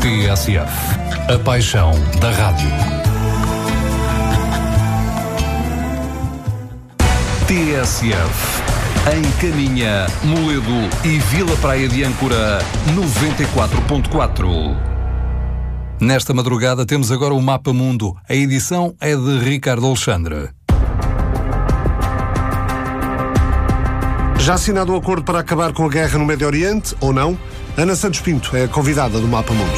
TSF, a paixão da rádio. TSF, em Caminha, Moledo e Vila Praia de Âncora, 94.4. Nesta madrugada temos agora o Mapa Mundo. A edição é de Ricardo Alexandre. Já assinado o acordo para acabar com a guerra no Médio Oriente, ou não? Ana Santos Pinto é a convidada do Mapa Mundo.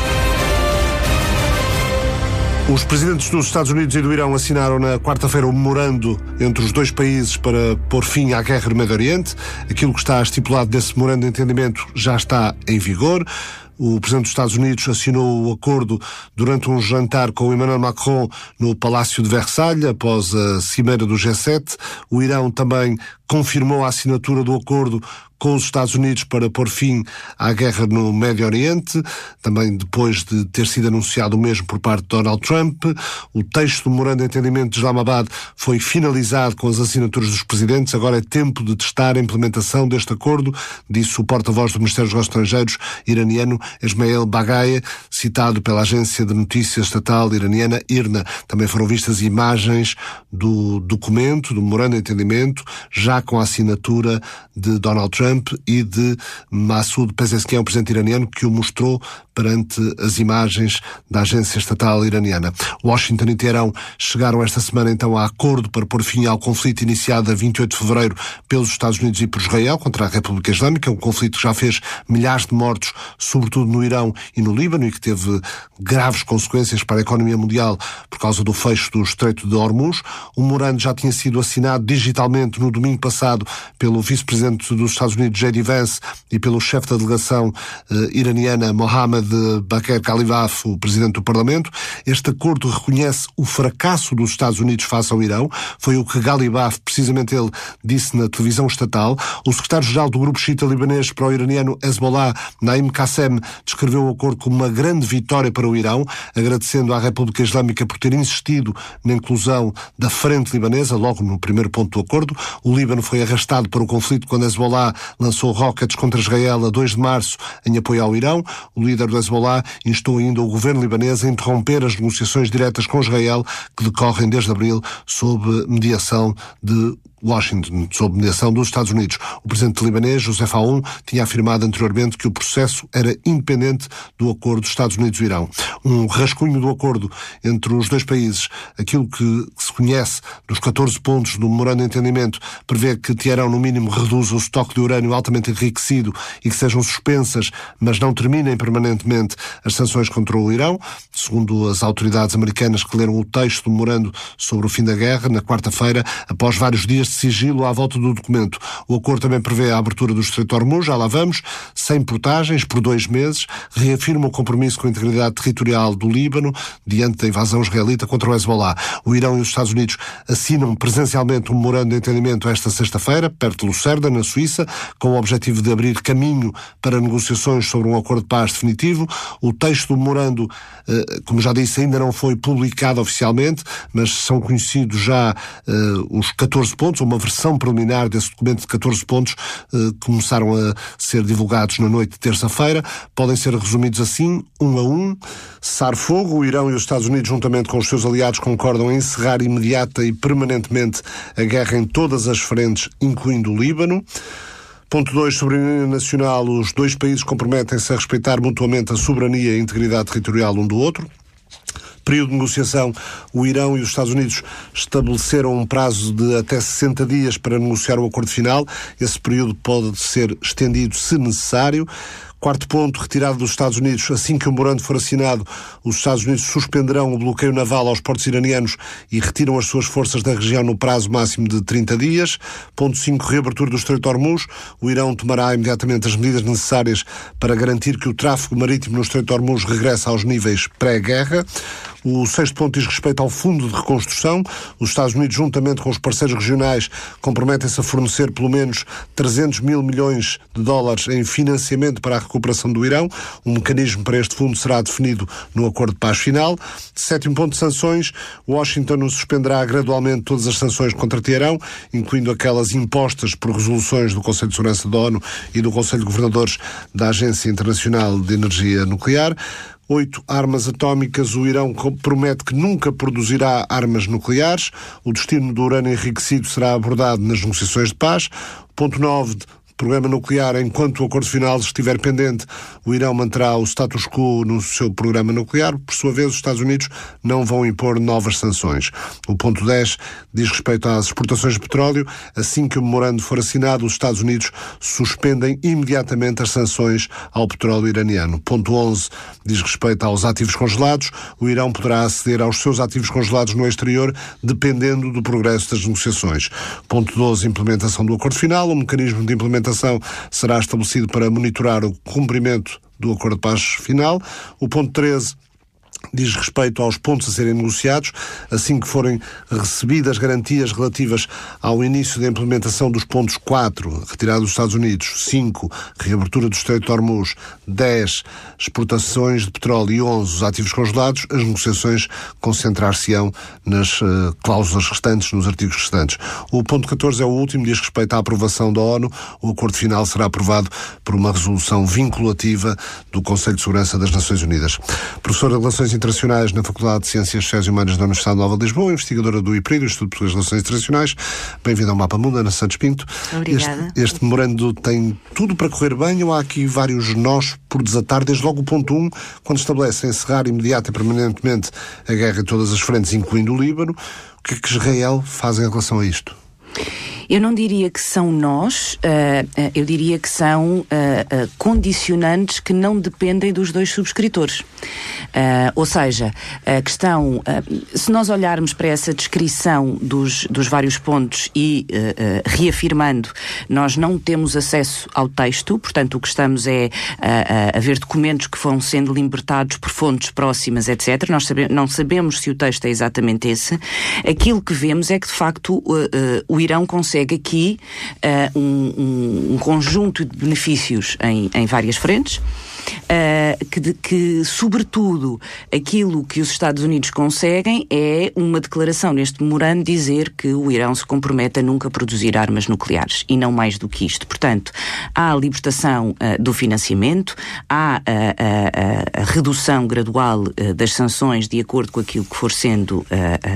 Os presidentes dos Estados Unidos e do Irão assinaram na quarta-feira um memorando entre os dois países para pôr fim à guerra no Médio Oriente. Aquilo que está estipulado desse memorando de entendimento já está em vigor. O presidente dos Estados Unidos assinou o acordo durante um jantar com Emmanuel Macron no Palácio de Versalhes, após a cimeira do G7. O Irão também confirmou a assinatura do acordo com os Estados Unidos para pôr fim à guerra no Médio Oriente, também depois de ter sido anunciado o mesmo por parte de Donald Trump. O texto do memorando de entendimento de Islamabad foi finalizado com as assinaturas dos presidentes. Agora é tempo de testar a implementação deste acordo, disse o porta-voz do Ministério dos Negócios Estrangeiros iraniano, Esmail Baghaei, citado pela agência de notícias estatal iraniana IRNA. Também foram vistas imagens do documento, do memorando de entendimento, já com a assinatura de Donald Trump e de Massoud Pezeshkian, o presidente iraniano, que o mostrou perante as imagens da agência estatal iraniana. Washington e Teherão chegaram esta semana então a acordo para pôr fim ao conflito iniciado a 28 de fevereiro pelos Estados Unidos e por Israel contra a República Islâmica, um conflito que já fez milhares de mortos, sobretudo no Irão e no Líbano, e que teve graves consequências para a economia mundial por causa do fecho do Estreito de Hormuz. O memorando já tinha sido assinado digitalmente no domingo passado pelo vice-presidente dos Estados Unidos, J.D. Vance, e pelo chefe da delegação iraniana, Mohammad Bagher Ghalibaf, o presidente do Parlamento. Este acordo reconhece o fracasso dos Estados Unidos face ao Irão. Foi o que Ghalibaf, precisamente ele, disse na televisão estatal. O secretário-geral do grupo xiita libanês pró-iraniano Hezbollah, Naim Qassem, descreveu o acordo como uma grande vitória para o Irão, agradecendo à República Islâmica por ter insistido na inclusão da frente libanesa, logo no primeiro ponto do acordo. O Líbano foi arrastado para o conflito quando Hezbollah lançou rockets contra Israel a 2 de março em apoio ao Irão. O líder do Hezbollah instou ainda o governo libanês a interromper as negociações diretas com Israel, que decorrem desde abril sob mediação de Washington, sob mediação dos Estados Unidos. O presidente libanês, Joseph Aoun, tinha afirmado anteriormente que o processo era independente do acordo dos Estados Unidos e Irão. Um rascunho do acordo entre os dois países, aquilo que se conhece dos 14 pontos do memorando de entendimento, prevê que Teherão, no mínimo, reduza o estoque de urânio altamente enriquecido e que sejam suspensas, mas não terminem permanentemente, as sanções contra o Irão. Segundo as autoridades americanas que leram o texto do memorando sobre o fim da guerra, na quarta-feira, após vários dias de sigilo à volta do documento. O acordo também prevê a abertura do Estreito de Hormuz, já lá vamos, sem portagens, por 2 meses, reafirma o compromisso com a integridade territorial do Líbano diante da invasão israelita contra o Hezbollah. O Irão e os Estados Unidos assinam presencialmente um memorando de entendimento esta sexta-feira, perto de Lucerda, na Suíça, com o objetivo de abrir caminho para negociações sobre um acordo de paz definitivo. O texto do memorando, como já disse, ainda não foi publicado oficialmente, mas são conhecidos já os 14 pontos, uma versão preliminar desse documento de 14 pontos começaram a ser divulgados na noite de terça-feira. Podem ser resumidos assim, 1 a 1. Cessar fogo. O Irão e os Estados Unidos, juntamente com os seus aliados, concordam em encerrar imediata e permanentemente a guerra em todas as frentes, incluindo o Líbano. Ponto 2, soberania nacional. Os dois países comprometem-se a respeitar mutuamente a soberania e a integridade territorial um do outro. Período de negociação, o Irão e os Estados Unidos estabeleceram um prazo de até 60 dias para negociar o acordo final. Esse período pode ser estendido se necessário. Quarto ponto, retirado dos Estados Unidos. Assim que o memorando for assinado, os Estados Unidos suspenderão o bloqueio naval aos portos iranianos e retiram as suas forças da região no prazo máximo de 30 dias. Ponto 5, reabertura do Estreito de Hormuz. O Irão tomará imediatamente as medidas necessárias para garantir que o tráfego marítimo no Estreito de Hormuz regresse aos níveis pré-guerra. O 6º ponto diz respeito ao Fundo de Reconstrução. Os Estados Unidos, juntamente com os parceiros regionais, comprometem-se a fornecer pelo menos 300 mil milhões de dólares em financiamento para a recuperação do Irão. Um mecanismo para este fundo será definido no acordo de paz final. 7º ponto de sanções. Washington suspenderá gradualmente todas as sanções contra Teherão, incluindo aquelas impostas por resoluções do Conselho de Segurança da ONU e do Conselho de Governadores da Agência Internacional de Energia Nuclear. 8 armas atómicas. O Irão promete que nunca produzirá armas nucleares. O destino do urânio enriquecido será abordado nas negociações de paz. Ponto 9. Programa nuclear. Enquanto o acordo final estiver pendente, o Irão manterá o status quo no seu programa nuclear. Por sua vez, os Estados Unidos não vão impor novas sanções. O ponto 10 diz respeito às exportações de petróleo. Assim que o memorando for assinado, os Estados Unidos suspendem imediatamente as sanções ao petróleo iraniano. Ponto 11 diz respeito aos ativos congelados. O Irão poderá aceder aos seus ativos congelados no exterior, dependendo do progresso das negociações. Ponto 12, implementação do acordo final. O mecanismo de implementação será estabelecido para monitorar o cumprimento do acordo de paz final. O ponto 13 diz respeito aos pontos a serem negociados, assim que forem recebidas garantias relativas ao início da implementação dos pontos 4, retirada dos Estados Unidos, 5, reabertura do Estreito de Hormuz, 10, exportações de petróleo e 11, os ativos congelados. As negociações concentrar-se-ão nas cláusulas restantes, nos artigos restantes. O ponto 14 é o último, diz respeito à aprovação da ONU. O acordo final será aprovado por uma resolução vinculativa do Conselho de Segurança das Nações Unidas. Professor de Relações Internacionais na Faculdade de Ciências Sociais e Humanas da Universidade Nova de Lisboa, investigadora do IPRI, do Instituto Português de Relações Internacionais. Bem-vinda ao Mapa Mundo, Ana Santos Pinto. Obrigada. Este memorando tem tudo para correr bem ou há aqui vários nós por desatar? Desde logo o ponto 1, quando estabelece encerrar imediata e permanentemente a guerra em todas as frentes, incluindo o Líbano. O que é que Israel faz em relação a isto? Eu não diria que são nós, eu diria que são condicionantes que não dependem dos dois subscritores. Ou seja, a questão, se nós olharmos para essa descrição dos vários pontos e reafirmando, nós não temos acesso ao texto, portanto o que estamos é a ver documentos que vão sendo libertados por fontes próximas, etc. Nós não sabemos se o texto é exatamente esse. Aquilo que vemos é que, de facto, o Irão consegue aqui um conjunto de benefícios em várias frentes, que sobretudo aquilo que os Estados Unidos conseguem é uma declaração neste memorando dizer que o Irão se compromete a nunca produzir armas nucleares e não mais do que isto. Portanto, há a libertação do financiamento, há a redução gradual das sanções de acordo com aquilo que for sendo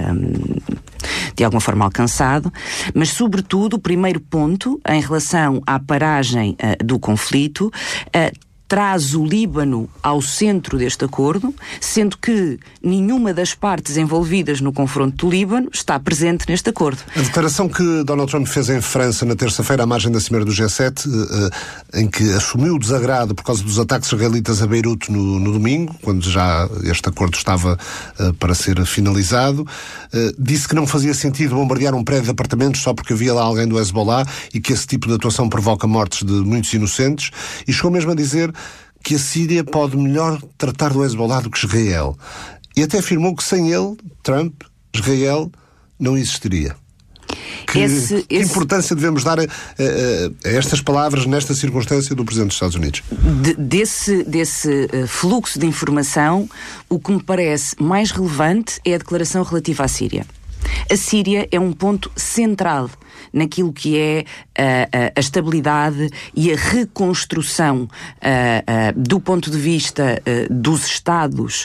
de alguma forma alcançado, mas sobretudo o primeiro ponto em relação à paragem do conflito traz o Líbano ao centro deste acordo, sendo que nenhuma das partes envolvidas no confronto do Líbano está presente neste acordo. A declaração que Donald Trump fez em França na terça-feira, à margem da Cimeira do G7, em que assumiu o desagrado por causa dos ataques israelitas a Beirute no domingo, quando já este acordo estava para ser finalizado, disse que não fazia sentido bombardear um prédio de apartamentos só porque havia lá alguém do Hezbollah e que esse tipo de atuação provoca mortes de muitos inocentes, e chegou mesmo a dizer que a Síria pode melhor tratar do Hezbollah do que Israel. E até afirmou que sem ele, Trump, Israel não existiria. Que importância devemos dar a estas palavras nesta circunstância do Presidente dos Estados Unidos? Desse fluxo de informação, o que me parece mais relevante é a declaração relativa à Síria. A Síria é um ponto central naquilo que é a estabilidade e a reconstrução do ponto de vista dos Estados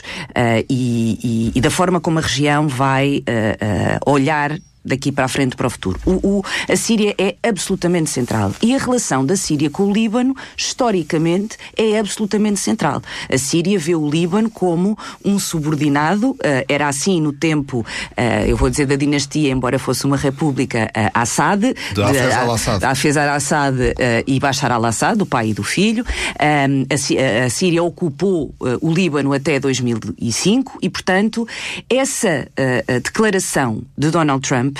e da forma como a região vai olhar daqui para a frente para o futuro. A Síria é absolutamente central. E a relação da Síria com o Líbano, historicamente, é absolutamente central. A Síria vê o Líbano como um subordinado, era assim no tempo, eu vou dizer da dinastia, embora fosse uma república, Assad, de Hafez al-Assad e Bashar al-Assad, do pai e do filho. A Síria ocupou o Líbano até 2005 e, portanto, essa declaração de Donald Trump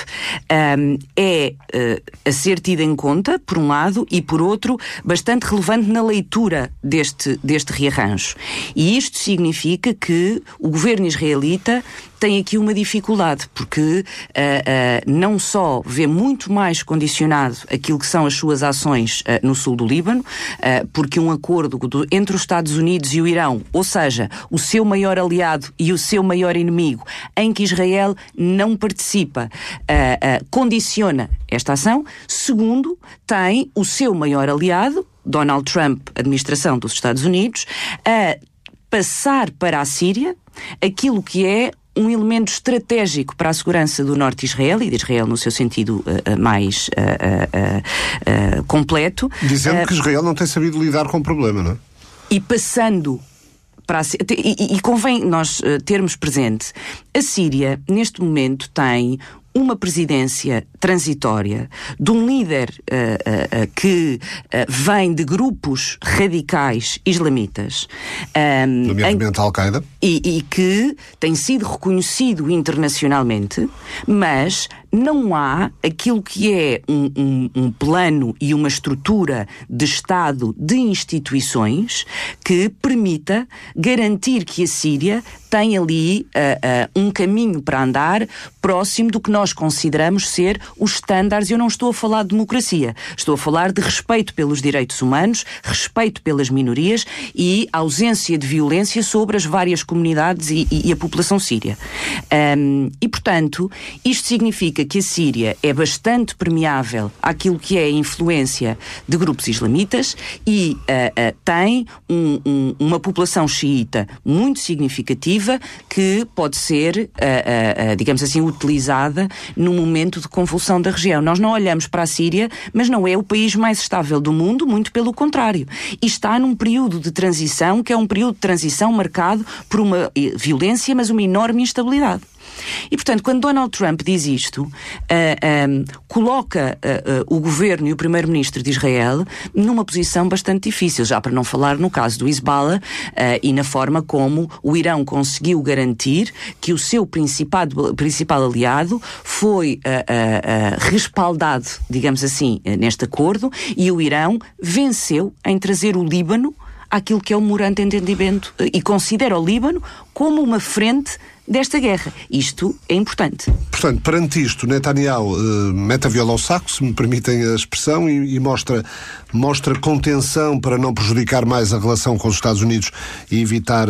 é a ser tida em conta, por um lado, e por outro, bastante relevante na leitura deste rearranjo. E isto significa que o governo israelita tem aqui uma dificuldade, porque não só vê muito mais condicionado aquilo que são as suas ações no sul do Líbano, porque um acordo entre os Estados Unidos e o Irão, ou seja, o seu maior aliado e o seu maior inimigo, em que Israel não participa, condiciona esta ação. Segundo, tem o seu maior aliado, Donald Trump, administração dos Estados Unidos, passar para a Síria aquilo que é um elemento estratégico para a segurança do norte de Israel, e de Israel no seu sentido mais completo. Dizendo que Israel não tem sabido lidar com o problema, não é? E passando para e convém nós termos presente, a Síria neste momento tem uma presidência transitória de um líder que vem de grupos radicais islamitas, nomeadamente a Al-Qaeda, e que tem sido reconhecido internacionalmente, mas não há aquilo que é um plano e uma estrutura de Estado, de instituições, que permita garantir que a Síria tem ali um caminho para andar próximo do que nós consideramos ser os estándares. Eu não estou a falar de democracia, estou a falar de respeito pelos direitos humanos, respeito pelas minorias e ausência de violência sobre as várias comunidades e a população síria. E, portanto, isto significa que a Síria é bastante permeável àquilo que é a influência de grupos islamitas e tem uma população xiita muito significativa que pode ser, digamos assim, utilizada no momento de convulsão da região. Nós não olhamos para a Síria, mas não é o país mais estável do mundo, muito pelo contrário. E está num período de transição, que é um período de transição marcado por uma violência, mas uma enorme instabilidade. E, portanto, quando Donald Trump diz isto, coloca o governo e o primeiro-ministro de Israel numa posição bastante difícil, já para não falar no caso do Hezbollah e na forma como o Irão conseguiu garantir que o seu principal aliado foi respaldado, digamos assim, neste acordo, e o Irão venceu em trazer o Líbano àquilo que é o memorando de entendimento e considera o Líbano como uma frente desta guerra. Isto é importante. Portanto, perante isto, Netanyahu mete a viola ao saco, se me permitem a expressão, e mostra contenção para não prejudicar mais a relação com os Estados Unidos e evitar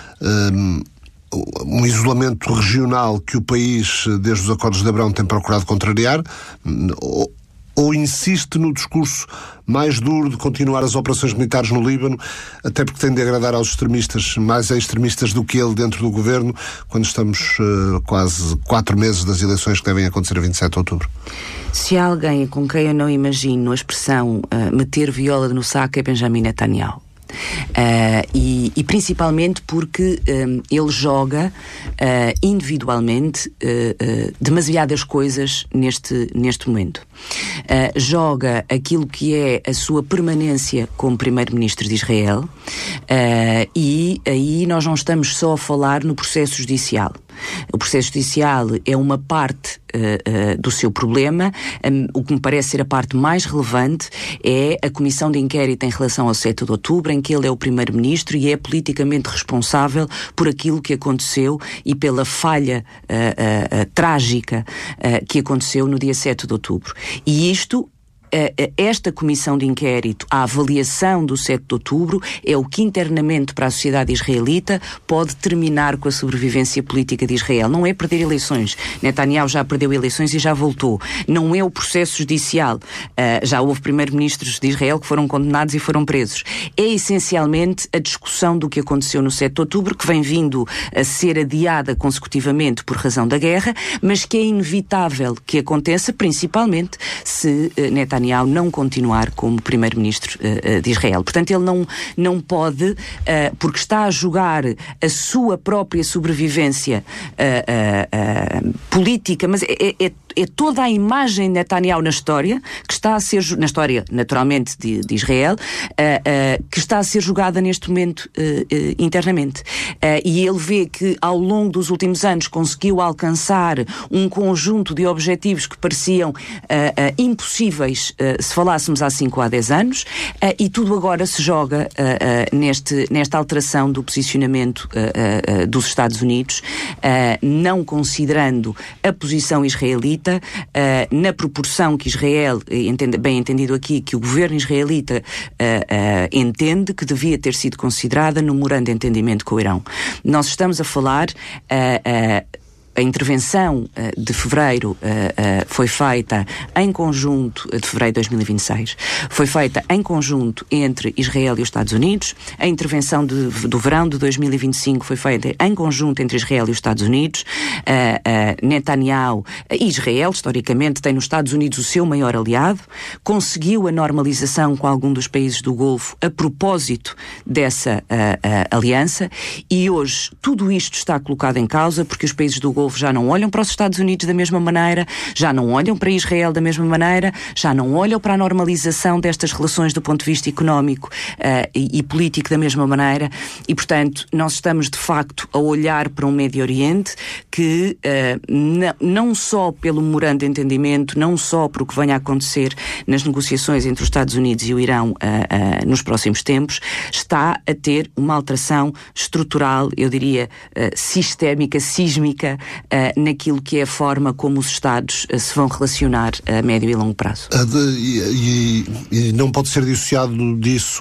um isolamento regional que o país, desde os acordos de Abrão, tem procurado contrariar, ou insiste no discurso mais duro de continuar as operações militares no Líbano, até porque tem de agradar aos extremistas, mais a extremistas do que ele dentro do governo, quando estamos quase 4 meses das eleições que devem acontecer a 27 de outubro? Se há alguém com quem eu não imagino a expressão meter viola no saco, é Benjamin Netanyahu. E principalmente porque ele joga individualmente demasiadas coisas neste momento. Joga aquilo que é a sua permanência como primeiro-ministro de Israel, e aí nós não estamos só a falar no processo judicial. O processo judicial é uma parte do seu problema. O que me parece ser a parte mais relevante é a comissão de inquérito em relação ao 7 de outubro, em que ele é o primeiro-ministro e é politicamente responsável por aquilo que aconteceu e pela falha trágica que aconteceu no dia 7 de outubro. E isto, esta comissão de inquérito, a avaliação do 7 de outubro, é o que internamente para a sociedade israelita pode terminar com a sobrevivência política de Israel. Não é perder eleições. Netanyahu já perdeu eleições e já voltou. Não é o processo judicial. Já houve primeiros-ministros de Israel que foram condenados e foram presos. É essencialmente a discussão do que aconteceu no 7 de outubro, que vem vindo a ser adiada consecutivamente por razão da guerra, mas que é inevitável que aconteça, principalmente se Netanyahu não continuar como primeiro-ministro de Israel. Portanto, ele não pode, porque está a jogar a sua própria sobrevivência política, mas é toda a imagem de Netanyahu na história, que está a ser, na história naturalmente de Israel, que está a ser jogada neste momento internamente. E ele vê que ao longo dos últimos anos conseguiu alcançar um conjunto de objetivos que pareciam impossíveis se falássemos há 5 ou há 10 anos, e tudo agora se joga nesta alteração do posicionamento dos Estados Unidos, não considerando a posição israelita, na proporção que Israel, bem entendido aqui, que o governo israelita entende que devia ter sido considerada no memorando de entendimento com o Irão. Nós estamos a falar a intervenção de fevereiro foi feita em conjunto, de fevereiro de 2026, foi feita em conjunto entre Israel e os Estados Unidos. A intervenção do verão de 2025 foi feita em conjunto entre Israel e os Estados Unidos. Netanyahu e Israel, historicamente, tem nos Estados Unidos o seu maior aliado, conseguiu a normalização com algum dos países do Golfo a propósito dessa aliança, e hoje tudo isto está colocado em causa porque os países do Golfo já não olham para os Estados Unidos da mesma maneira, já não olham para Israel da mesma maneira, já não olham para a normalização destas relações do ponto de vista económico e político da mesma maneira, e portanto nós estamos de facto a olhar para um Médio Oriente que não só pelo memorando de entendimento, não só por o que venha a acontecer nas negociações entre os Estados Unidos e o Irão nos próximos tempos, está a ter uma alteração estrutural, eu diria sistémica, sísmica, naquilo que é a forma como os Estados se vão relacionar a médio e longo prazo. E não pode ser dissociado disso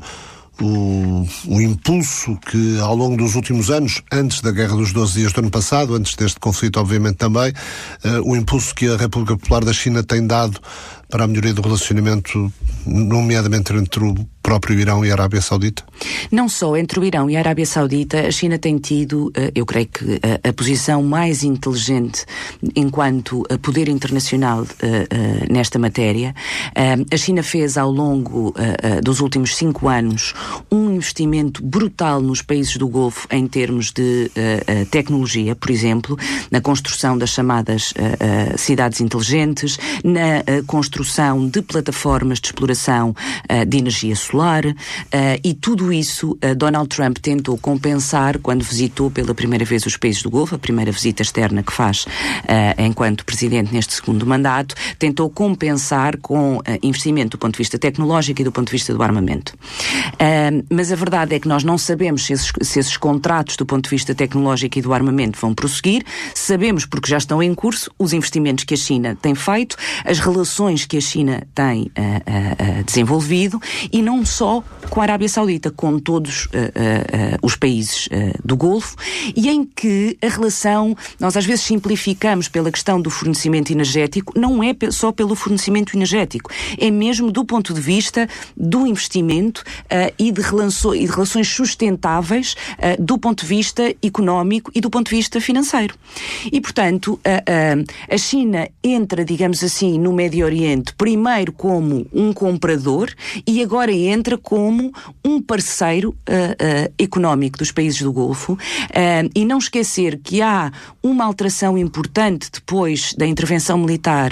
o impulso que ao longo dos últimos anos, antes da Guerra dos 12 Dias do ano passado, antes deste conflito obviamente também, o impulso que a República Popular da China tem dado para a melhoria do relacionamento, nomeadamente entre o próprio Irão e a Arábia Saudita? Não só entre o Irão e a Arábia Saudita, a China tem tido, eu creio que a posição mais inteligente enquanto poder internacional nesta matéria. A China fez ao longo dos últimos 5 anos um investimento brutal nos países do Golfo em termos de tecnologia, por exemplo, na construção das chamadas cidades inteligentes, na construção de plataformas de exploração de energia solar, e tudo isso Donald Trump tentou compensar quando visitou pela primeira vez os países do Golfo, a primeira visita externa que faz enquanto presidente neste segundo mandato, tentou compensar com investimento do ponto de vista tecnológico e do ponto de vista do armamento. Mas a verdade é que nós não sabemos se esses contratos do ponto de vista tecnológico e do armamento vão prosseguir. Sabemos, porque já estão em curso, os investimentos que a China tem feito, as relações que a China tem desenvolvido, e não só com a Arábia Saudita, com todos os países do Golfo, e em que a relação, nós às vezes simplificamos pela questão do fornecimento energético, não é só pelo fornecimento energético, é mesmo do ponto de vista do investimento e de relações sustentáveis do ponto de vista económico e do ponto de vista financeiro. E, portanto, a China entra, digamos assim, no Médio Oriente primeiro como um comprador e agora entra como um parceiro económico dos países do Golfo, e não esquecer que há uma alteração importante depois da intervenção militar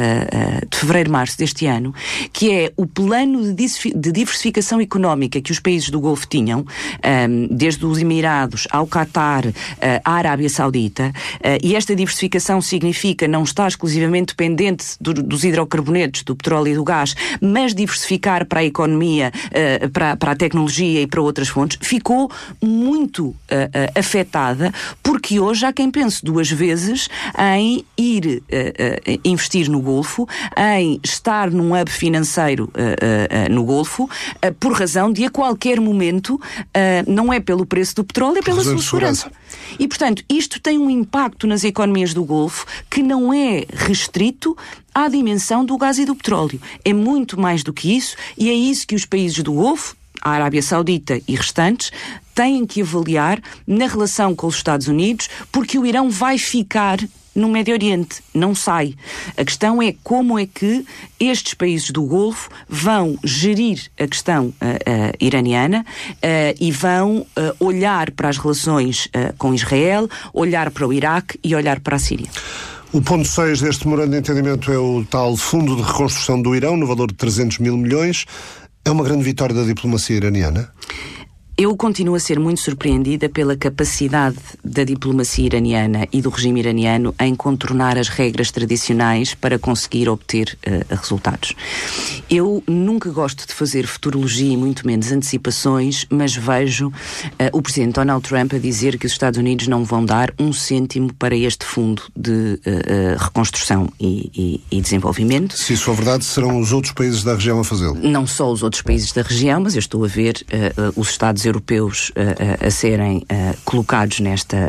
de fevereiro-março deste ano, que é o plano de diversificação económica que os países do Golfo tinham, desde os Emirados ao Qatar, à Arábia Saudita, e esta diversificação significa não estar exclusivamente dependente dos hidrocarbonetos, do petróleo e do gás, mas diversificar para a economia, para a tecnologia e para outras fontes, ficou muito afetada, porque hoje há quem pense 2 vezes em ir investir no Golfo, em estar num hub financeiro no Golfo, por razão de a qualquer momento, não é pelo preço do petróleo, é pela sua segurança. E, portanto, isto tem um impacto nas economias do Golfo que não é restrito à dimensão do gás e do petróleo. É muito mais do que isso, e é isso que os países do Golfo, a Arábia Saudita e restantes, têm que avaliar na relação com os Estados Unidos, porque o Irão vai ficar no Médio Oriente, não sai. A questão é como é que estes países do Golfo vão gerir a questão iraniana e vão olhar para as relações com Israel, olhar para o Iraque e olhar para a Síria. O ponto 6 deste memorando de entendimento é o tal Fundo de Reconstrução do Irão, no valor de 300 mil milhões. É uma grande vitória da diplomacia iraniana? Eu continuo a ser muito surpreendida pela capacidade da diplomacia iraniana e do regime iraniano em contornar as regras tradicionais para conseguir obter resultados. Eu nunca gosto de fazer futurologia e muito menos antecipações, mas vejo o presidente Donald Trump a dizer que os Estados Unidos não vão dar 1 cêntimo para este fundo de reconstrução e desenvolvimento. Se isso for verdade, serão os outros países da região a fazê-lo? Não só os outros países da região, mas eu estou a ver os Estados europeus a serem colocados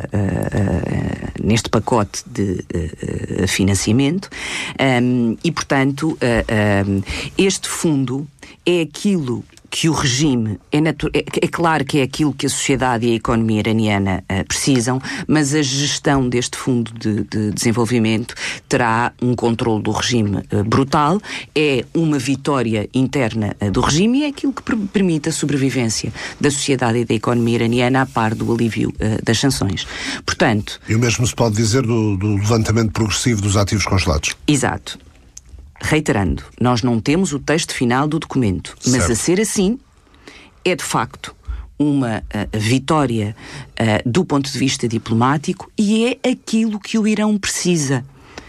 neste pacote de financiamento, e, portanto, este fundo é aquilo que o regime, é claro que é aquilo que a sociedade e a economia iraniana precisam, mas a gestão deste fundo de desenvolvimento terá um controle do regime brutal, é uma vitória interna do regime e é aquilo que permite a sobrevivência da sociedade e da economia iraniana a par do alívio das sanções. Portanto... E o mesmo se pode dizer do levantamento progressivo dos ativos congelados. Exato. Reiterando, nós não temos o texto final do documento, mas certo. A ser assim, é de facto uma vitória do ponto de vista diplomático e é aquilo que o Irão precisa.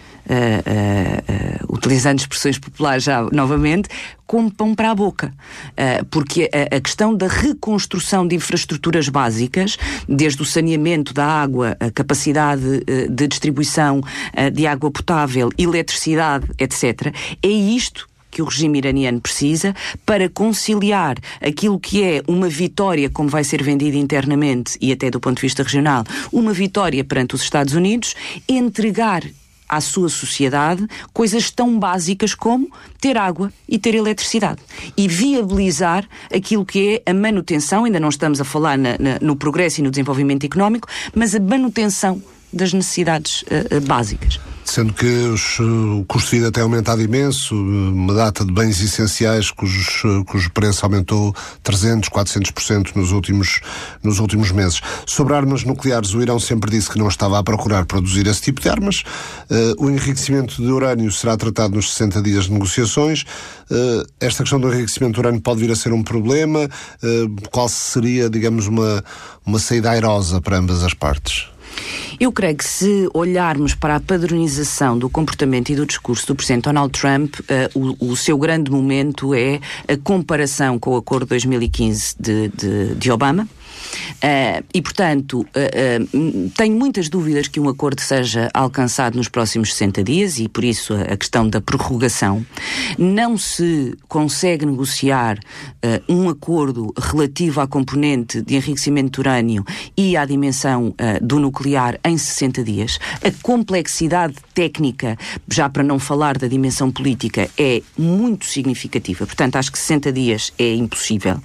Utilizando expressões populares já novamente, como pão para a boca. Porque a questão da reconstrução de infraestruturas básicas, desde o saneamento da água, a capacidade de distribuição de água potável, eletricidade, etc., é isto que o regime iraniano precisa para conciliar aquilo que é uma vitória, como vai ser vendida internamente e até do ponto de vista regional, uma vitória perante os Estados Unidos, entregar à sua sociedade coisas tão básicas como ter água e ter eletricidade e viabilizar aquilo que é a manutenção, ainda não estamos a falar no progresso e no desenvolvimento económico, mas a manutenção das necessidades básicas. Sendo que o custo de vida tem aumentado imenso, uma data de bens essenciais cujo preço aumentou 300%, 400% nos últimos meses. Sobre armas nucleares, o Irão sempre disse que não estava a procurar produzir esse tipo de armas. O enriquecimento de urânio será tratado nos 60 dias de negociações. Esta questão do enriquecimento de urânio pode vir a ser um problema. Qual seria, digamos, uma saída airosa para ambas as partes? Eu creio que se olharmos para a padronização do comportamento e do discurso do Presidente Donald Trump, o seu grande momento é a comparação com o Acordo de 2015 de Obama. E, portanto, tenho muitas dúvidas que um acordo seja alcançado nos próximos 60 dias e, por isso, a questão da prorrogação. Não se consegue negociar um acordo relativo à componente de enriquecimento de urânio e à dimensão do nuclear em 60 dias. A complexidade técnica, já para não falar da dimensão política, é muito significativa. Portanto, acho que 60 dias é impossível.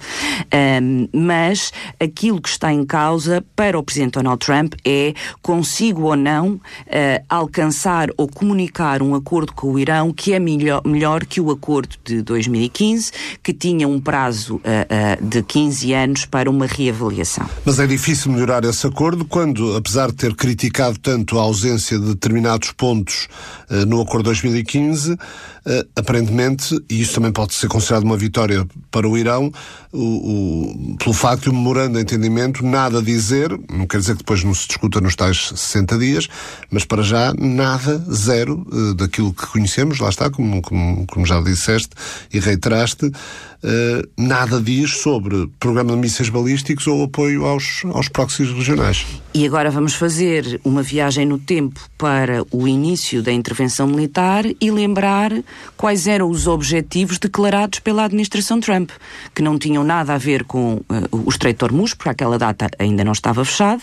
Mas aquilo que está em causa para o Presidente Donald Trump é consigo ou não alcançar ou comunicar um acordo com o Irão que é melhor que o acordo de 2015, que tinha um prazo de 15 anos para uma reavaliação. Mas é difícil melhorar esse acordo quando, apesar de ter criticado tanto a ausência de determinados pontos no acordo de 2015, aparentemente, e isso também pode ser considerado uma vitória para o Irão, pelo facto de o memorando de entendimento nada dizer, não quer dizer que depois não se discuta nos tais 60 dias, mas para já nada, zero, daquilo que conhecemos, lá está, como já disseste e reiteraste, nada diz sobre programa de mísseis balísticos ou apoio aos proxies regionais. E agora vamos fazer uma viagem no tempo para o início da intervenção militar e lembrar quais eram os objetivos declarados pela administração Trump, que não tinham nada a ver com o Estreito de Hormuz, porque àquela data ainda não estava fechado,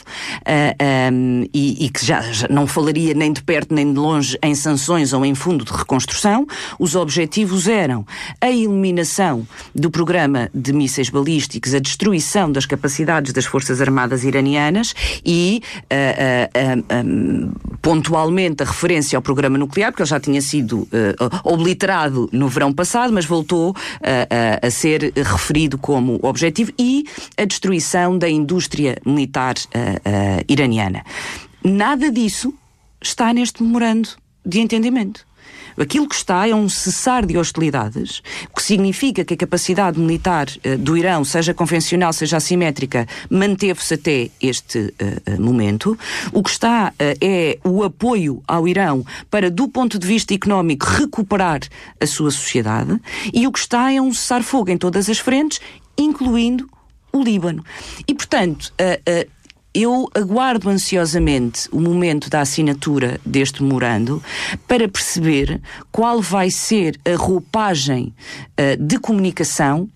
e que já não falaria nem de perto nem de longe em sanções ou em fundo de reconstrução. Os objetivos eram a eliminação do programa de mísseis balísticos, a destruição das capacidades das Forças Armadas iranianas e, pontualmente, a referência ao programa nuclear, porque ele já tinha sido obliterado no verão passado, mas voltou a ser referido como objetivo, e a destruição da indústria militar iraniana. Nada disso está neste memorando de entendimento. Aquilo que está é um cessar de hostilidades, o que significa que a capacidade militar do Irão, seja convencional, seja assimétrica, manteve-se até este momento. O que está é o apoio ao Irão para, do ponto de vista económico, recuperar a sua sociedade, e o que está é um cessar-fogo em todas as frentes, incluindo o Líbano. E, portanto, eu aguardo ansiosamente o momento da assinatura deste memorando para perceber qual vai ser a roupagem de comunicação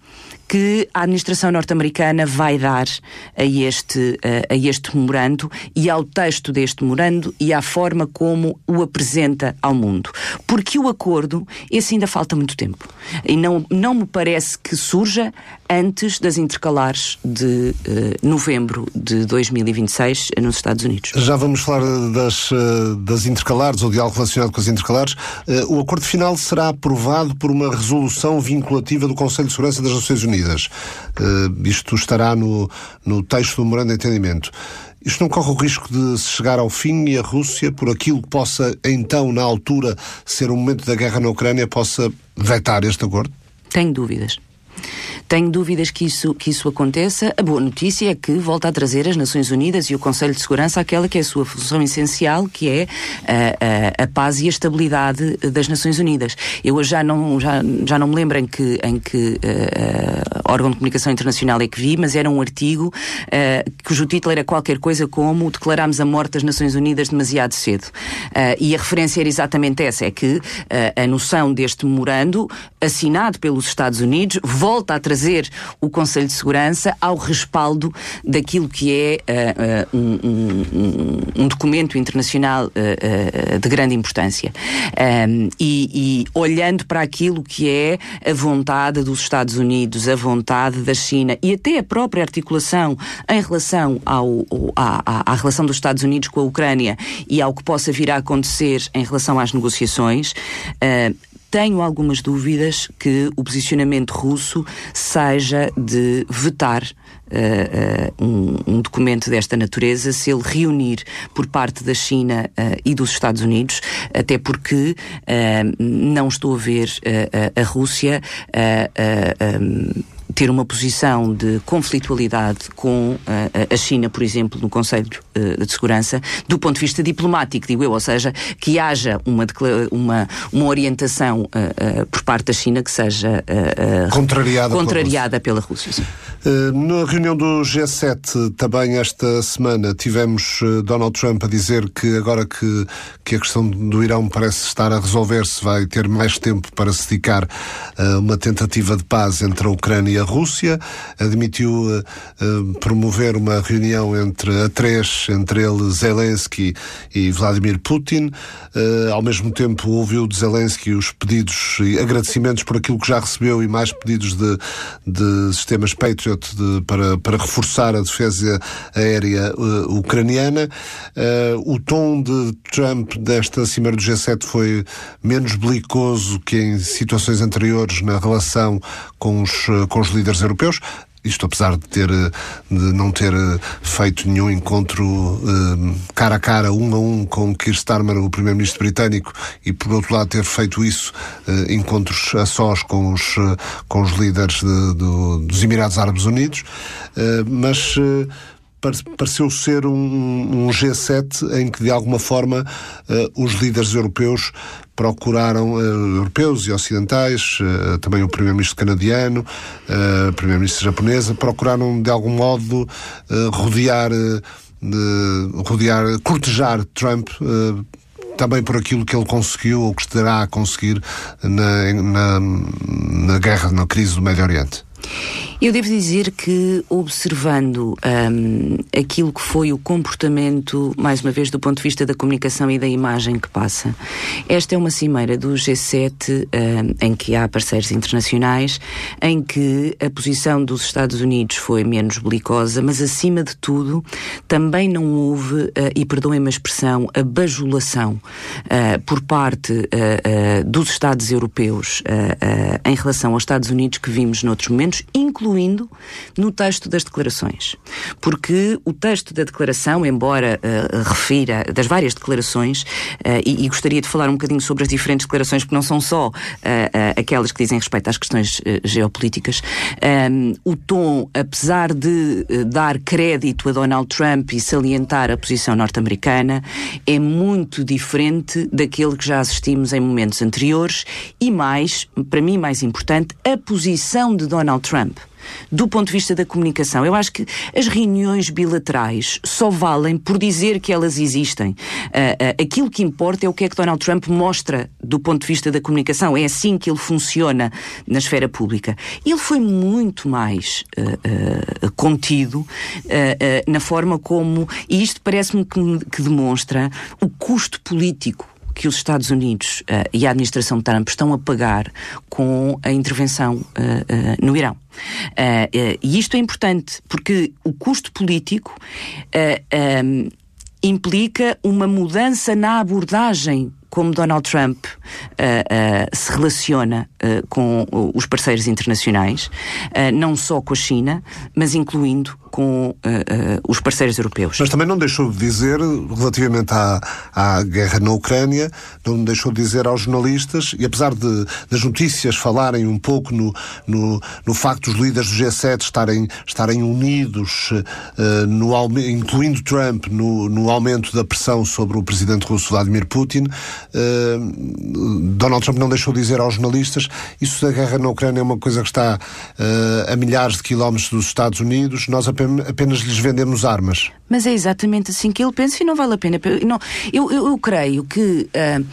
que a administração norte-americana vai dar a este memorando e ao texto deste memorando e à forma como o apresenta ao mundo. Porque o acordo, esse ainda falta muito tempo. E não me parece que surja antes das intercalares de novembro de 2026 nos Estados Unidos. Já vamos falar das intercalares, ou de algo relacionado com as intercalares. O acordo final será aprovado por uma resolução vinculativa do Conselho de Segurança das Nações Unidas. Isto estará no texto do memorando de entendimento. Isto não corre o risco de se chegar ao fim e a Rússia, por aquilo que possa, então, na altura, ser o momento da guerra na Ucrânia, possa vetar este acordo? Tenho dúvidas. Tenho dúvidas que isso aconteça. A boa notícia é que volta a trazer as Nações Unidas e o Conselho de Segurança àquela que é a sua função essencial, que é a paz e a estabilidade das Nações Unidas. Eu já não me lembro em que órgão de comunicação internacional é que vi, mas era um artigo cujo título era qualquer coisa como "Declarámos a morte das Nações Unidas demasiado cedo". E a referência era exatamente essa, é que a noção deste memorando, assinado pelos Estados Unidos, volta a trazer o Conselho de Segurança ao respaldo daquilo que é um documento internacional de grande importância. E olhando para aquilo que é a vontade dos Estados Unidos, a vontade da China e até a própria articulação em relação à relação dos Estados Unidos com a Ucrânia e ao que possa vir a acontecer em relação às negociações, tenho algumas dúvidas que o posicionamento russo seja de vetar um documento desta natureza se ele reunir por parte da China e dos Estados Unidos, até porque não estou a ver a Rússia ter uma posição de conflitualidade com a China, por exemplo, no Conselho de Segurança, do ponto de vista diplomático, digo eu, ou seja, que haja uma orientação por parte da China que seja contrariada pela Rússia. Na reunião do G7, também esta semana, tivemos Donald Trump a dizer que agora que a questão do Irão parece estar a resolver-se, vai ter mais tempo para se dedicar a uma tentativa de paz entre a Ucrânia e a Rússia. Admitiu promover uma reunião entre ele, Zelensky e Vladimir Putin. Ao mesmo tempo, ouviu de Zelensky os pedidos e agradecimentos por aquilo que já recebeu e mais pedidos de sistemas Patriot para reforçar a defesa aérea ucraniana. O tom de Trump desta cimeira do G7 foi menos belicoso que em situações anteriores na relação com os líderes europeus. Isto apesar de não ter feito nenhum encontro cara a cara, 1 a 1 com Keir Starmer, o primeiro-ministro britânico, e por outro lado ter feito isso, encontros a sós com os líderes dos Emirados Árabes Unidos, mas pareceu ser um G7 em que de alguma forma os líderes europeus procuraram, europeus e ocidentais, também o primeiro-ministro canadiano, a primeira-ministra japonesa, procuraram de algum modo cortejar Trump, também por aquilo que ele conseguiu ou que estará a conseguir na guerra, na crise do Médio Oriente. Eu devo dizer que, observando aquilo que foi o comportamento, mais uma vez, do ponto de vista da comunicação e da imagem que passa, esta é uma cimeira do G7 em que há parceiros internacionais, em que a posição dos Estados Unidos foi menos belicosa, mas, acima de tudo, também não houve, e perdoem-me a expressão, a bajulação por parte dos Estados europeus em relação aos Estados Unidos que vimos noutros momentos, incluindo no texto das declarações. Porque o texto da declaração, embora refira das várias declarações, e gostaria de falar um bocadinho sobre as diferentes declarações, porque não são só aquelas que dizem respeito às questões geopolíticas, o tom, apesar de dar crédito a Donald Trump e salientar a posição norte-americana, é muito diferente daquele que já assistimos em momentos anteriores e, mais, para mim mais importante, a posição de Donald Trump. do ponto de vista da comunicação. Eu acho que as reuniões bilaterais só valem por dizer que elas existem. Aquilo que importa é o que é que Donald Trump mostra do ponto de vista da comunicação. É assim que ele funciona na esfera pública. Ele foi muito mais contido na forma como, e isto parece-me que demonstra o custo político que os Estados Unidos e a administração de Trump estão a pagar com a intervenção no Irão. E isto é importante porque o custo político implica uma mudança na abordagem como Donald Trump se relaciona com os parceiros internacionais, não só com a China, mas incluindo com os parceiros europeus. Mas também não deixou de dizer, relativamente à guerra na Ucrânia, não deixou de dizer aos jornalistas, e apesar das notícias falarem um pouco no facto dos líderes do G7 estarem unidos, incluindo Trump, no aumento da pressão sobre o presidente russo Vladimir Putin, Donald Trump não deixou de dizer aos jornalistas: isso da guerra na Ucrânia é uma coisa que está a milhares de quilómetros dos Estados Unidos, nós apenas lhes vendemos armas. Mas é exatamente assim que ele pensa e não vale a pena. Eu creio que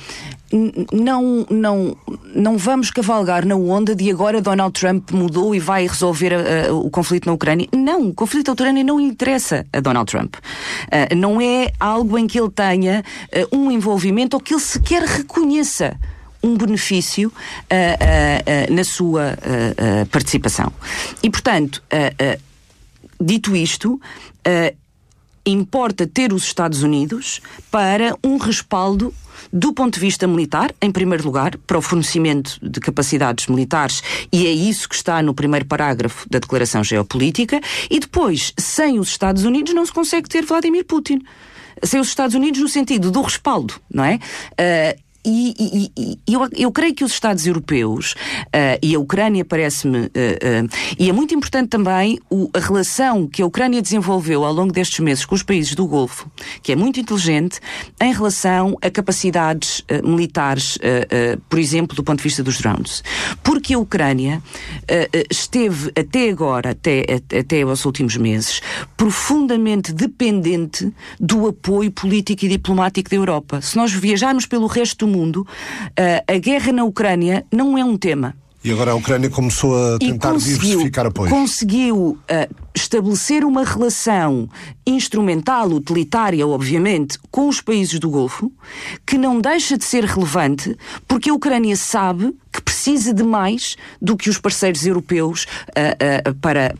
não vamos cavalgar na onda de agora Donald Trump mudou e vai resolver o conflito na Ucrânia. Não, o conflito na Ucrânia não interessa a Donald Trump. Não é algo em que ele tenha um envolvimento ou que ele sequer reconheça um benefício na sua participação. E, portanto, dito isto, importa ter os Estados Unidos para um respaldo do ponto de vista militar, em primeiro lugar, para o fornecimento de capacidades militares, e é isso que está no primeiro parágrafo da Declaração Geopolítica, e depois, sem os Estados Unidos, não se consegue ter Vladimir Putin. Sem os Estados Unidos no sentido do respaldo, não é? Eu creio que os Estados europeus e a Ucrânia parece-me e é muito importante também a relação que a Ucrânia desenvolveu ao longo destes meses com os países do Golfo, que é muito inteligente em relação a capacidades militares, por exemplo, do ponto de vista dos drones, porque a Ucrânia esteve até agora, até aos últimos meses, profundamente dependente do apoio político e diplomático da Europa. Se nós viajarmos pelo resto do mundo, a guerra na Ucrânia não é um tema. E agora a Ucrânia começou a tentar diversificar apoio. Conseguiu estabelecer uma relação instrumental, utilitária, obviamente, com os países do Golfo, que não deixa de ser relevante, porque a Ucrânia sabe que precisa de mais do que os parceiros europeus para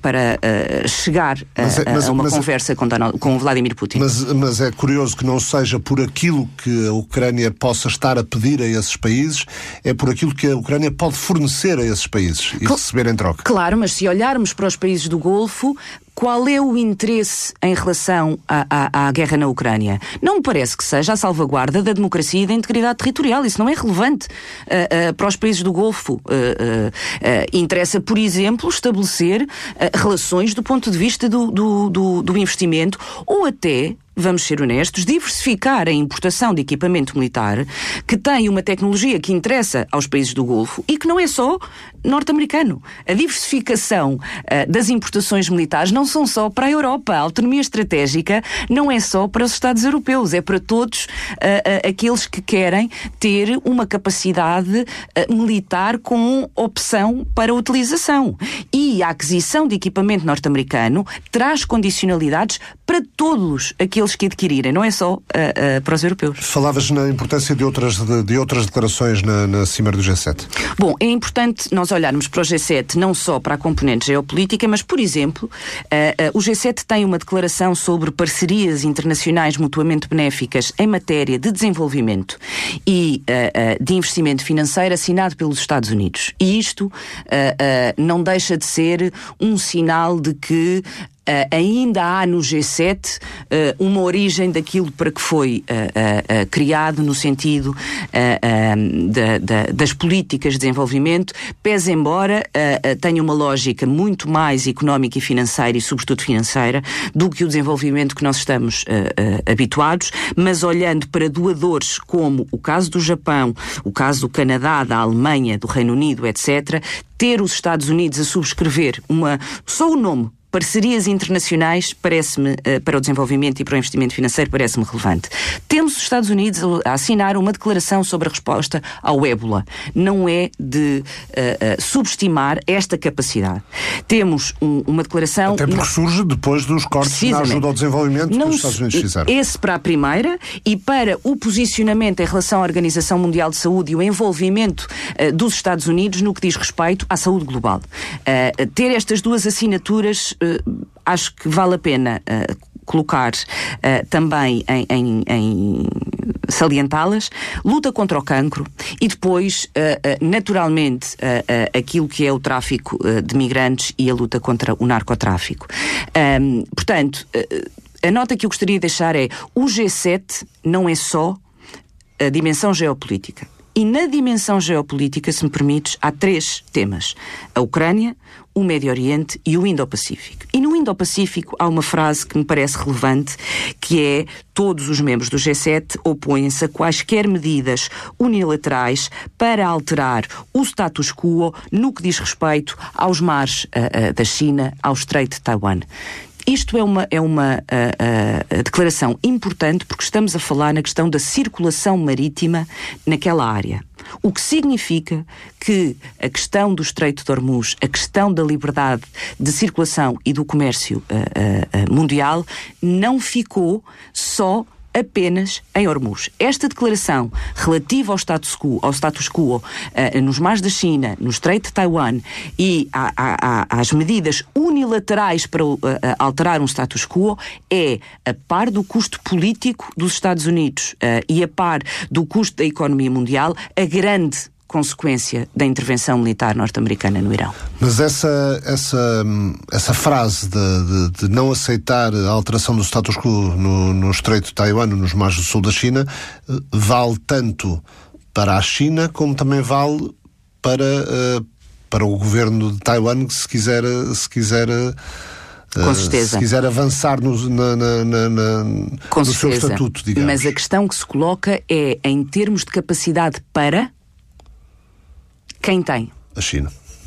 chegar a uma conversa com Vladimir Putin. Mas é curioso que não seja por aquilo que a Ucrânia possa estar a pedir a esses países, é por aquilo que a Ucrânia pode fornecer a esses países e receber em troca. Claro, mas se olharmos para os países do Golfo, qual é o interesse em relação à guerra na Ucrânia? Não me parece que seja a salvaguarda da democracia e da integridade territorial. Isso não é relevante para os países do Golfo. Interessa, por exemplo, estabelecer relações do ponto de vista do investimento ou até, vamos ser honestos, diversificar a importação de equipamento militar que tem uma tecnologia que interessa aos países do Golfo e que não é só norte-americano. A diversificação das importações militares não são só para a Europa. A autonomia estratégica não é só para os Estados europeus, é para todos aqueles que querem ter uma capacidade militar com opção para utilização. E a aquisição de equipamento norte-americano traz condicionalidades para todos aqueles que adquirirem, não é só para os europeus. Falavas na importância de outras declarações na Cimeira do G7. Bom, é importante nós olharmos para o G7 não só para a componente geopolítica, mas, por exemplo, o G7 tem uma declaração sobre parcerias internacionais mutuamente benéficas em matéria de desenvolvimento e de investimento financeiro assinado pelos Estados Unidos. E isto não deixa de ser um sinal de que ainda há no G7 uma origem daquilo para que foi criado no sentido das políticas de desenvolvimento, pese embora tenha uma lógica muito mais económica e financeira, e sobretudo financeira, do que o desenvolvimento que nós estamos habituados, mas olhando para doadores como o caso do Japão, o caso do Canadá, da Alemanha, do Reino Unido, etc., ter os Estados Unidos a subscrever só o nome, parcerias internacionais, parece-me, para o desenvolvimento e para o investimento financeiro, parece-me relevante. Temos os Estados Unidos a assinar uma declaração sobre a resposta ao ébola. Não é de subestimar esta capacidade. Temos uma declaração... Até porque surge depois dos cortes na ajuda ao desenvolvimento que os Estados Unidos fizeram. Esse para a primeira, e para o posicionamento em relação à Organização Mundial de Saúde e o envolvimento dos Estados Unidos no que diz respeito à saúde global. Ter estas duas assinaturas acho que vale a pena colocar também em salientá-las, luta contra o cancro e depois, naturalmente, aquilo que é o tráfico de migrantes e a luta contra o narcotráfico. Portanto, a nota que eu gostaria de deixar é: o G7 não é só a dimensão geopolítica. E na dimensão geopolítica, se me permites, há 3 temas: a Ucrânia, o Médio Oriente e o Indo-Pacífico. E no Indo-Pacífico há uma frase que me parece relevante, que é: todos os membros do G7 opõem-se a quaisquer medidas unilaterais para alterar o status quo no que diz respeito aos mares da China, ao Estreito de Taiwan. Isto é uma declaração importante, porque estamos a falar na questão da circulação marítima naquela área. O que significa que a questão do Estreito de Hormuz, a questão da liberdade de circulação e do comércio mundial não ficou só apenas em Hormuz. Esta declaração relativa ao status quo nos mares da China, no Estreito de Taiwan e às medidas unilaterais para alterar um status quo é, a par do custo político dos Estados Unidos e a par do custo da economia mundial, a grande consequência da intervenção militar norte-americana no Irão. Mas essa frase de não aceitar a alteração do status quo no Estreito de Taiwan, nos mares do sul da China, vale tanto para a China como também vale para o governo de Taiwan, que se quiser com certeza. Se quiser avançar no seu estatuto, digamos. Mas a questão que se coloca é em termos de capacidade para quem tem? A China.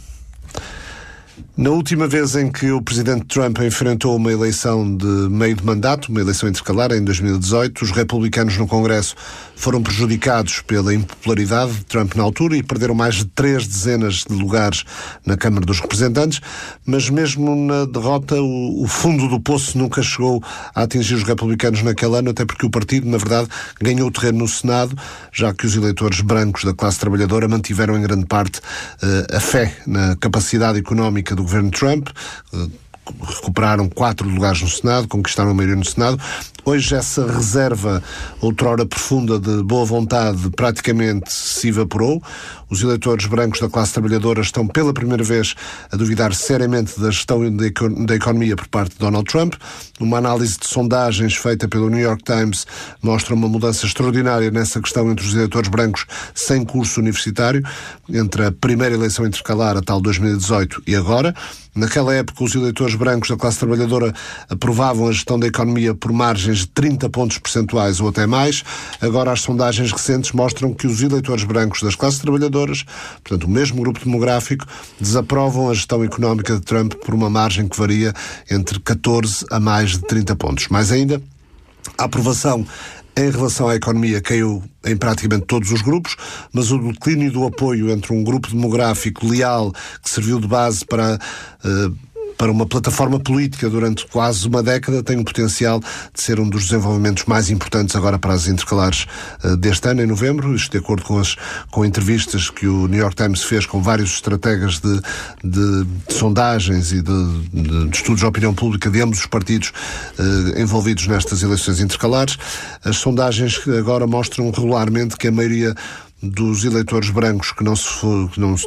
Na última vez em que o presidente Trump enfrentou uma eleição de meio de mandato, uma eleição intercalar, em 2018, os republicanos no Congresso foram prejudicados pela impopularidade de Trump na altura e perderam mais de 3 dezenas de lugares na Câmara dos Representantes, mas mesmo na derrota o fundo do poço nunca chegou a atingir os republicanos naquele ano, até porque o partido, na verdade, ganhou terreno no Senado, já que os eleitores brancos da classe trabalhadora mantiveram em grande parte a fé na capacidade económica do governo Trump, recuperaram 4 lugares no Senado, conquistaram a maioria no Senado. Hoje essa reserva, outrora profunda, de boa vontade, praticamente se evaporou. Os eleitores brancos da classe trabalhadora estão pela primeira vez a duvidar seriamente da gestão da economia por parte de Donald Trump. Uma análise de sondagens feita pelo New York Times mostra uma mudança extraordinária nessa questão entre os eleitores brancos sem curso universitário, entre a primeira eleição intercalar, a tal 2018, e agora. Naquela época, os eleitores brancos da classe trabalhadora aprovavam a gestão da economia por margens de 30 pontos percentuais ou até mais. Agora, as sondagens recentes mostram que os eleitores brancos das classes trabalhadoras, portanto, o mesmo grupo demográfico, desaprovam a gestão económica de Trump por uma margem que varia entre 14 a mais de 30 pontos. Mais ainda, a aprovação em relação à economia caiu em praticamente todos os grupos, mas o declínio do apoio entre um grupo demográfico leal que serviu de base para uma plataforma política durante quase uma década tem o potencial de ser um dos desenvolvimentos mais importantes agora para as intercalares deste ano, em novembro, isto de acordo com entrevistas que o New York Times fez com vários estrategas de sondagens e de estudos de opinião pública de ambos os partidos envolvidos nestas eleições intercalares. As sondagens agora mostram regularmente que a maioria dos eleitores brancos que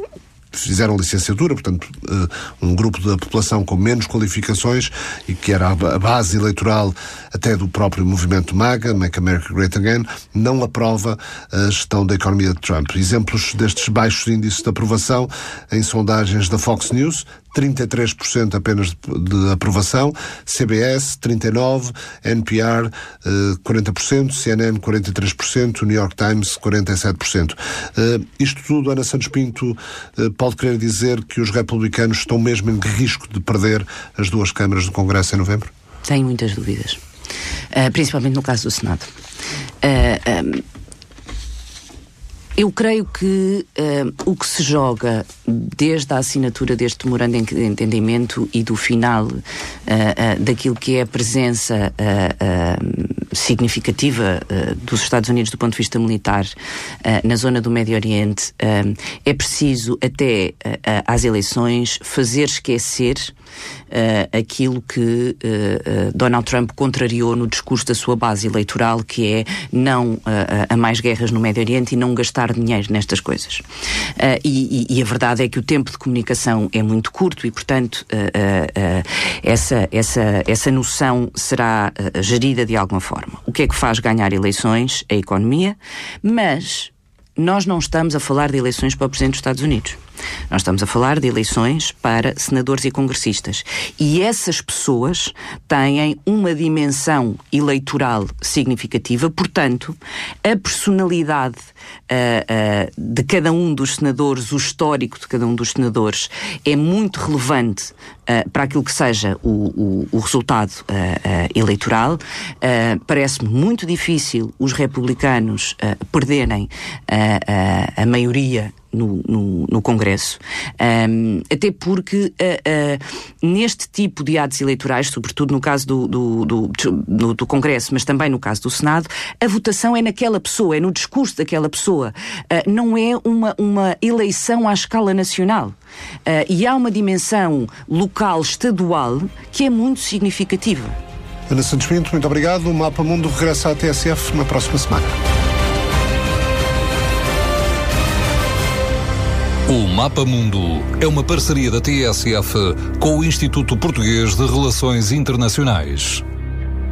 fizeram licenciatura, portanto, um grupo da população com menos qualificações e que era a base eleitoral até do próprio movimento MAGA, Make America Great Again, não aprova a gestão da economia de Trump. Exemplos destes baixos índices de aprovação em sondagens da Fox News, 33% apenas de aprovação, CBS 39%, NPR 40%, CNN 43%, New York Times 47%. Isto tudo, Ana Santos Pinto, pode querer dizer que os republicanos estão mesmo em risco de perder as duas câmaras do Congresso em novembro? Tenho muitas dúvidas, principalmente no caso do Senado. Eu creio que o que se joga desde a assinatura deste memorando de entendimento e do final daquilo que é a presença significativa dos Estados Unidos do ponto de vista militar na zona do Médio Oriente, é preciso até às eleições fazer esquecer aquilo que Donald Trump contrariou no discurso da sua base eleitoral, que é não a mais guerras no Médio Oriente e não gastar dinheiro nestas coisas. E a verdade é que o tempo de comunicação é muito curto e, portanto, essa noção será gerida de alguma forma. O que é que faz ganhar eleições? A economia, mas nós não estamos a falar de eleições para o Presidente dos Estados Unidos. Nós estamos a falar de eleições para senadores e congressistas. E essas pessoas têm uma dimensão eleitoral significativa, portanto, a personalidade de cada um dos senadores, o histórico de cada um dos senadores, é muito relevante para aquilo que seja o resultado eleitoral. Parece-me muito difícil os republicanos perderem a maioria no Congresso, até porque neste tipo de atos eleitorais, sobretudo no caso do Congresso, mas também no caso do Senado, a votação é naquela pessoa, é no discurso daquela pessoa, não é uma eleição à escala nacional. E há uma dimensão local, estadual, que é muito significativa. Ana Santos Pinto, muito obrigado. O Mapa Mundo regressa à TSF na próxima semana. O Mapa Mundo é uma parceria da TSF com o Instituto Português de Relações Internacionais.